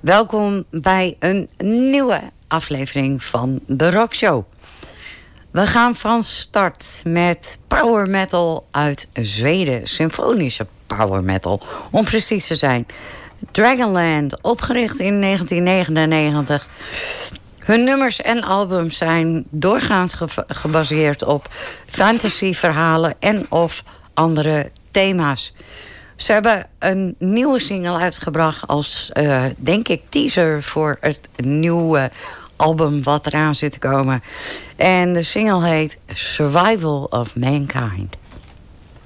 Welkom bij een nieuwe aflevering van de Rock Show. We gaan van start met power metal uit Zweden. Symfonische power metal, om precies te zijn. Dragonland, opgericht in 1999. Hun nummers en albums zijn doorgaans gebaseerd op fantasyverhalen en of andere thema's. Ze hebben een nieuwe single uitgebracht als, denk ik, teaser voor het nieuwe album wat eraan zit te komen. En de single heet Survival of Mankind.